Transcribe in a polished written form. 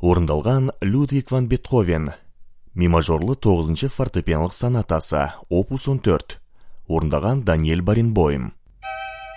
Орындалған Людвиг ван Бетховен. Ми мажорлы 9-шы фортепианолық сонатасы, опус 14. Орындаған Даниэль Баренбойм.